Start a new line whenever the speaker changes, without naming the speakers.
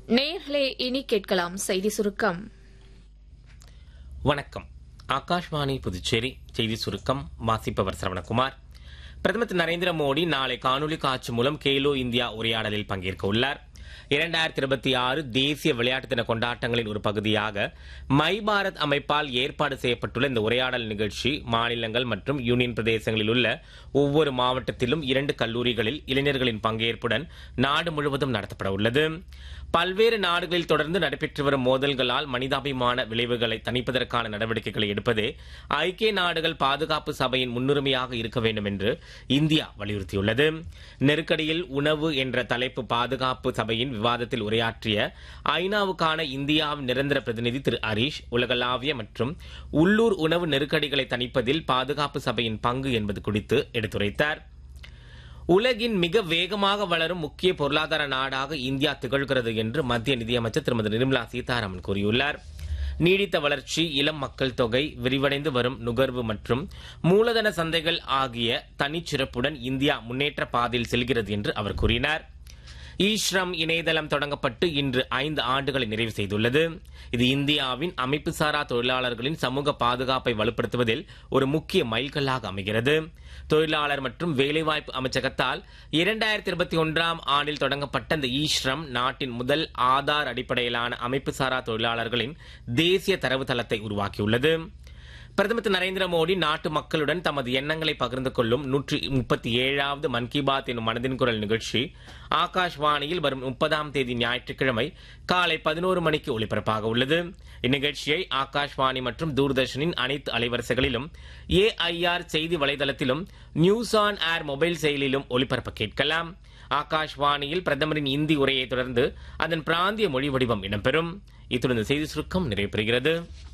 நேயர்களே, இனி கேட்கலாம் செய்தி சுருக்கம்.
வணக்கம். ஆகாஷ்வாணி புதுச்சேரி செய்தி சுருக்கம் வாசிப்பவர் சரவணகுமார். பிரதமர் திரு நரேந்திர மோடி நாளை காணொலி காட்சி மூலம் கேலோ இந்தியா உரையாடலில் பங்கேற்க உள்ளார். 2026 தேசிய விளையாட்டு தின கொண்டாட்டங்களின் ஒரு பகுதியாக மை பாரத் அமைப்பால் ஏற்பாடு செய்யப்பட்டுள்ள இந்த உரையாடல் நிகழ்ச்சி மாநிலங்கள் மற்றும் யூனியன் பிரதேசங்களில் உள்ள ஒவ்வொரு மாவட்டத்திலும் 2 கல்லூரிகளில் இளைஞர்களின் பங்கேற்புடன் நாடு முழுவதும் நடத்தப்பட உள்ளது. பல்வேறு நாடுகளில் தொடர்ந்து நடைபெற்று வரும் மோதல்களால் மனிதாபிமான விளைவுகளை தணிப்பதற்கான நடவடிக்கைகளை எடுப்பதே ஐக்கிய நாடுகள் பாதுகாப்பு சபையின் முன்னுரிமையாக இருக்க வேண்டும் என்று இந்தியா வலியுறுத்தியுள்ளது. நெருக்கடியில் உணவு என்ற தலைப்பு பாதுகாப்பு சபையின் விவாதத்தில் உரையாற்றிய ஐநாவுக்கான இந்தியாவின் நிரந்தர பிரதிநிதி திரு ஹரீஷ், உலகளாவிய மற்றும் உள்ளூர் உணவு நெருக்கடிகளை தணிப்பதில் பாதுகாப்பு சபையின் பங்கு என்பது குறித்து எடுத்துரைத்தார். உலகின் மிக வேகமாக வளரும் முக்கிய பொருளாதார நாடாக இந்தியா திகழ்கிறது என்று மத்திய நிதியமைச்சர் திருமதி நிர்மலா சீதாராமன் கூறியுள்ளார். நீடித்த வளர்ச்சி, இளம் மக்கள் தொகை, விரிவடைந்து வரும் நுகர்வு மற்றும் மூலதன சந்தைகள் ஆகிய தனிச்சிறப்புடன் இந்தியா முன்னேற்ற பாதையில் செல்கிறது என்று அவர் கூறினார். ஈஸ்ரம் இணையதளம் தொடங்கப்பட்டு இன்று 5 ஆண்டுகளை நிறைவு செய்துள்ளது. இது இந்தியாவின் அமைப்புசாரா தொழிலாளர்களின் சமூக பாதுகாப்பை வலுப்படுத்துவதில் ஒரு முக்கிய மைல்கல்லாக அமைகிறது. தொழிலாளர் மற்றும் வேலைவாய்ப்பு அமைச்சகத்தால் 2021ஆம் ஆண்டில் தொடங்கப்பட்ட இந்த ஈஸ்ரம் நாட்டின் முதல் ஆதார் அடிப்படையிலான அமைப்புசாரா தொழிலாளர்களின் தேசிய தரவுத்தளத்தை உருவாக்கியுள்ளது. பிரதமர் திரு நரேந்திர மோடி நாட்டு மக்களுடன் தமது எண்ணங்களை பகிர்ந்து கொள்ளும் 137வது மன் கி பாத் எனும் மனதின் குரல் நிகழ்ச்சி ஆகாஷ்வாணியில் வரும் 30ஆம் தேதி ஞாயிற்றுக்கிழமை காலை 11 மணிக்கு ஒலிபரப்பாக உள்ளது. இந்நிகழ்ச்சியை ஆகாஷ்வாணி மற்றும் தூர்தர்ஷனின் அனைத்து அலைவரிசைகளிலும், AIR செய்தி வலைதளத்திலும், நியூஸ் ஆன் ஏர் மொபைல் செயலிலும் ஒலிபரப்ப கேட்கலாம். ஆகாஷ்வாணியில் பிரதமரின் இந்தி உரையை தொடர்ந்து அதன் பிராந்திய மொழி வடிவம் இடம்பெறும். இத்துடன் செய்தி சுருக்கம் நிறைவு பெறுகிறது.